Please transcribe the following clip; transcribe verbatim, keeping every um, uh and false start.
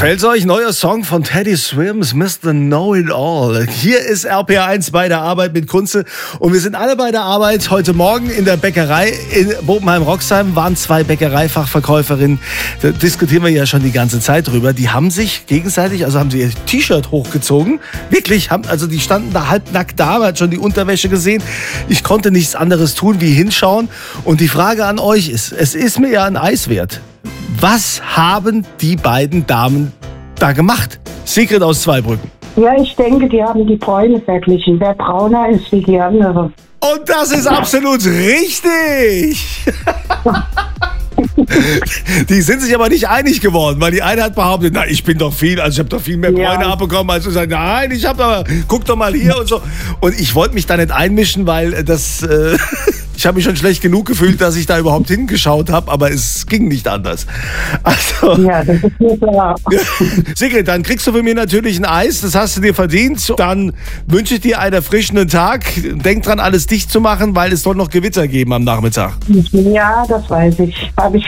Gefällt's euch? Neuer Song von Teddy Swims, Mister Know-It-All. Hier ist R P R eins bei der Arbeit mit Kunze. Und wir sind alle bei der Arbeit. Heute Morgen in der Bäckerei in Bobenheim-Roxheim waren zwei Bäckereifachverkäuferinnen. Da diskutieren wir ja schon die ganze Zeit drüber. Die haben sich gegenseitig, also haben sie ihr T-Shirt hochgezogen. Wirklich, haben, also die standen da halbnackt da, man hat schon die Unterwäsche gesehen. Ich konnte nichts anderes tun, wie hinschauen. Und die Frage an euch ist, es ist mir ja ein Eis wert. Was haben die beiden Damen da gemacht? Sigrid aus Zweibrücken. Ja, ich denke, die haben die Bräune verglichen. Wer brauner ist wie die andere. Und das ist absolut richtig. Die sind sich aber nicht einig geworden, weil die eine hat behauptet, na, ich bin doch viel, also ich habe doch viel mehr Bräune ja. abbekommen, als du sagst, nein, ich habe aber, guck doch mal hier und so. Und ich wollte mich da nicht einmischen, weil das, äh, ich habe mich schon schlecht genug gefühlt, dass ich da überhaupt hingeschaut habe, aber es ging nicht anders. Also, ja, das ist nicht wahr. Sigrid, dann kriegst du von mir natürlich ein Eis, das hast du dir verdient. Dann wünsche ich dir einen erfrischenden Tag. Denk dran, alles dicht zu machen, weil es soll noch Gewitter geben am Nachmittag. Ja, das weiß ich. Habe ich